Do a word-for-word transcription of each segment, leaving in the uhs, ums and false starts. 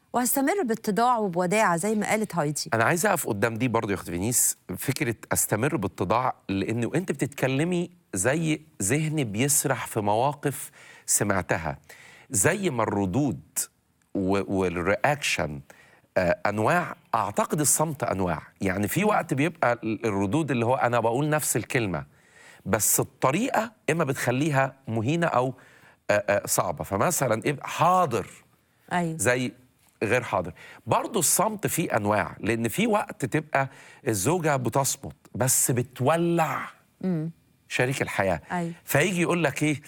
وهستمر باتضاع وبوداعه زي ما قالت هايدي. انا عايز اقف قدام دي برضو يا اخت فينيس، فكره استمر باتضاع، لانه انت بتتكلمي زي ذهني بيسرح في مواقف سمعتها، زي ما الردود والرياكشن انواع، اعتقد الصمت انواع. يعني في وقت بيبقى الردود اللي هو انا بقول نفس الكلمه بس الطريقه اما بتخليها مهينه او صعبه. فمثلا حاضر ايوه زي غير حاضر. برضو الصمت فيه انواع، لان في وقت تبقى الزوجه بتصمت بس بتولع امم شريك الحياه، أيوة. فيجي يقول لك ايه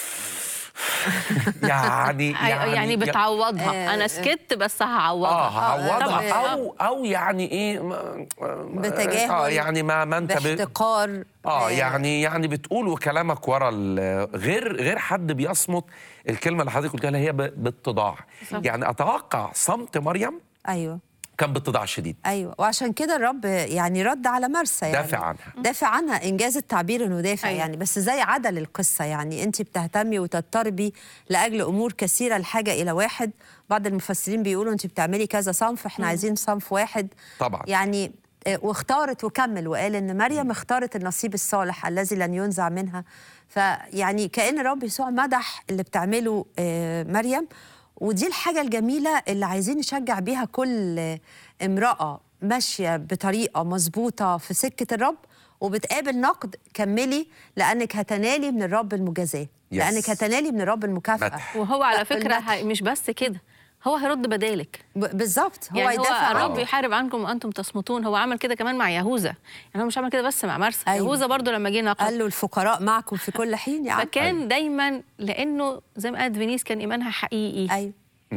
يعني يعني يعني بتعوضها. انا سكت بس هعوضها. اه هعوضها او او يعني ايه بتجاهل، اه يعني ما ما انت باحتقار، اه يعني يعني بتقول وكلامك ورا غير غير حد بيصمت. الكلمه اللي حضرتك قلتها هي باتضاع. يعني اتوقع صمت مريم ايوه كان باتضاع شديد. ايوه، وعشان كده الرب يعني رد على مرسى، يعني دافع عنها دافع عنها انجاز التعبير انه دافع. أيوة. يعني بس زي عدل القصه، يعني انت بتهتمي وتضطربي لاجل امور كثيره الحاجه الى واحد. بعض المفسرين بيقولوا انت بتعملي كذا صنف، احنا م. عايزين صنف واحد طبعا. يعني واختارت وكمل وقال ان مريم اختارت النصيب الصالح الذي لن ينزع منها. فيعني كأن الرب يسوع مدح اللي بتعمله مريم، ودي الحاجة الجميلة اللي عايزين نشجع بيها كل امرأة ماشية بطريقة مظبوطة في سكة الرب وبتقابل نقد. كملي، لأنك هتنالي من الرب المجازاة، لأنك هتنالي من الرب المكافأة. وهو على فكرة مش بس كده، هو هيرد بدالك. بالظبط، هو يعني يدافع. هو الرب يحارب عنكم وانتم تصمتون. هو عمل كده كمان مع يهوذا، يعني هو مش عمل كده بس مع مرسى. أيوة. يهوذا برضو لما جه نقد قال له الفقراء معكم في كل حين، يعني فكان أيوة. دايما، لانه زي ما قالت فينيس كان ايمانها حقيقي. ايوه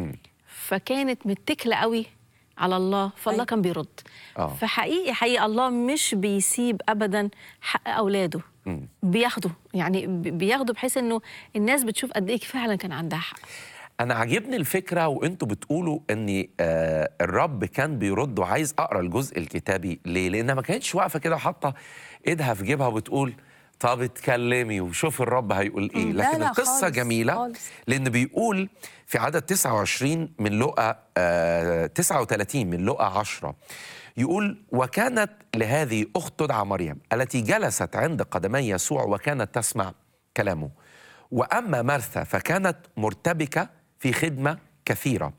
فكانت متكله قوي على الله، فالله أيوة. كان بيرد. أوه. فحقيقي حقيقي الله مش بيسيب ابدا حق اولاده، مم. بياخده، يعني بياخده بحيث انه الناس بتشوف قد ايه فعلا كان عندها حق. أنا عجبني الفكرة وأنتوا بتقولوا أن آه الرب كان بيرد، وعايز أقرأ الجزء الكتابي ليه؟ لأنها ما كانتش واقفة كده حاطة إيدها في جيبها وبتقول طب اتكلمي وشوف الرب هيقول إيه. لكن القصة خالص جميلة خالص. لأن بيقول في عدد تسعة وعشرين من لقا آه تسعة وثلاثين من لقا عشرة، يقول وكانت لهذه أخت تدعى مريم التي جلست عند قدمي يسوع وكانت تسمع كلامه. وأما مرثا فكانت مرتبكة في خدمة كثيرة،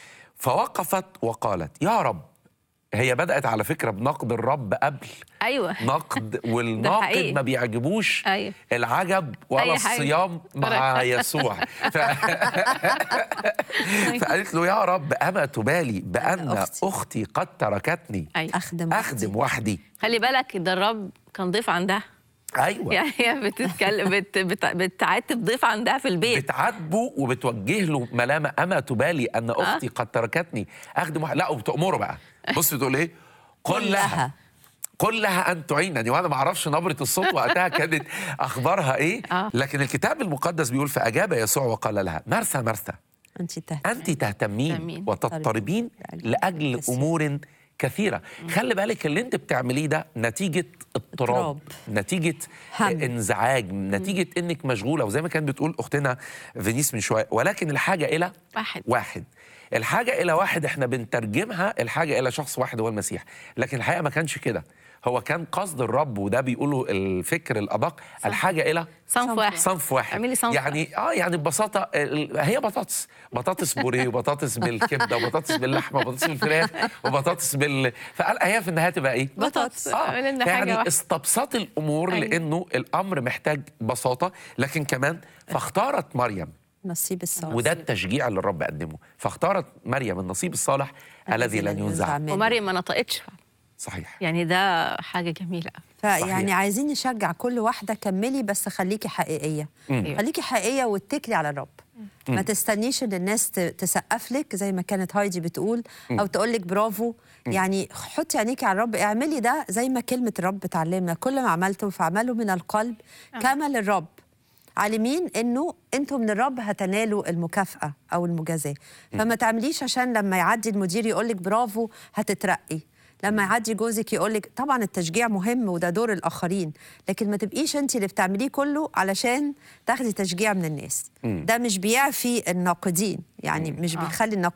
فوقفت وقالت يا رب. هي بدأت على فكرة بنقد الرب قبل أيوة. نقد، والناقد ما بيعجبوش أيوة. العجب ولا الصيام مع يسوع. ف... فقالت له يا رب أما تبالي بأن أختي. أختي قد تركتني أيوة. أخدم, أخدم وحدي. خلي بالك ده الرب كان ضيف عندها. ايوه يعني هي بتتكلم بت بت بتعاتب ضيف عندها في البيت، بتعاتبه وبتوجه له ملامه. اما تبالي ان اختي أه؟ قد تركتني اخدم واحد. لا وبتأمره بقى، بص بتقول ايه؟ قل لها قل لها ان تعينني. وانا ما اعرفش نبره الصوت وقتها كانت اخبارها ايه. أه؟ لكن الكتاب المقدس بيقول فاجاب يسوع وقال لها مرثا مرثا انت تهتمين, أنت تهتمين وتضطربين لاجل امور كثيرة. خلي بالك اللي انت بتعمليه ده نتيجة اضطراب، نتيجة هم. انزعاج، نتيجة انك مشغولة. وزي ما كانت بتقول اختنا فينيس من شوية، ولكن الحاجة الى واحد واحد الحاجة الى واحد احنا بنترجمها الحاجة الى شخص واحد هو المسيح. لكن الحقيقة ما كانش كده، هو كان قصد الرب، وده بيقولوا الفكر الأدق الحاجة إلى صنف واحد. صنف واحد. اعملي صنف يعني اه يعني ببساطة هي بطاطس، بطاطس بوريه وبطاطس بالكبدة وبطاطس باللحمة وبطاطس بالفراخ وبطاطس بال فقال هي في النهاية تبقى إيه؟ بطاطس. آه. يعني استبساط الأمور أيوة. لأنه الأمر محتاج بساطة. لكن كمان فاختارت مريم نصيب الصالح، وده التشجيع اللي الرب قدمه. فاختارت مريم النصيب الصالح الذي لن ينزع. ومريم ما نطقتش. صحيح. يعني ده حاجة جميلة. فيعني عايزين نشجع كل واحدة كملي، بس خليكي حقيقية. مم. خليكي حقيقية واتكلي على الرب. مم. ما تستنيش ان الناس تسقف لك زي ما كانت هايدي بتقول او تقول لك برافو. مم. يعني حطي عينيكي على الرب، اعملي ده زي ما كلمة الرب تعلمنا، كل ما عملتم فاعملوا من القلب آه. كما للرب، عالمين انه انتم من الرب هتنالوا المكافأة او المجازاة. فما تعمليش عشان لما يعدي المدير يقول لك برافو هتترقي، لما يعدي جوزك يقولك. طبعا التشجيع مهم وده دور الآخرين، لكن ما تبقيش انت اللي بتعمليه كله علشان تاخدي تشجيع من الناس. مم. ده مش بيعفي الناقدين، يعني مم. مش بيخلي الناقدين